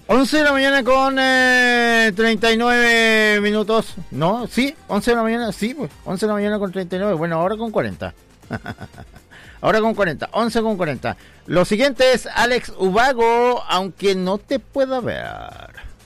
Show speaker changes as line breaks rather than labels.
11 de la mañana con 39 minutos. ¿No? ¿Sí? 11 de la mañana. Sí, pues. 11 de la mañana con 39. Bueno, ahora con 40. Ahora con 40. 11 con 40. Lo siguiente es Alex Ubago, aunque no te pueda ver.